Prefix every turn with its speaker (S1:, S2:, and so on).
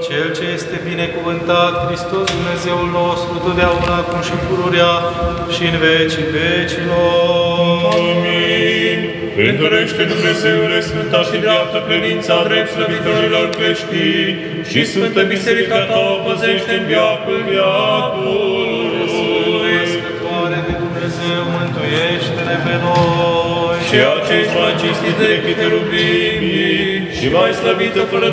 S1: Cel ce este binecuvântat, Hristos Dumnezeul nostru, totdeauna, acum și pururea și în vecii vecilor.
S2: Amin. Întărește Dumnezeule sfânta și dreaptă credința drept slăvitorilor creștini și Sfântă Biserica ta o păzește în veacul veacului.
S1: Născătoare de Dumnezeu, mântuiește-ne pe noi.
S2: Ceea ce ești mai cinstit de chiterubimii și mai slăvită fără